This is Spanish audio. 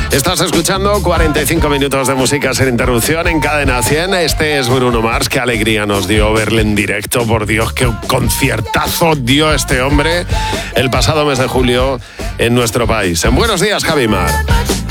Estás escuchando 45 minutos de música sin interrupción en Cadena 100. Este es Bruno Mars. Qué alegría nos dio verle en directo. Por Dios, qué conciertazo dio este hombre el pasado mes de julio en nuestro país. En Buenos Días, Javi Mar.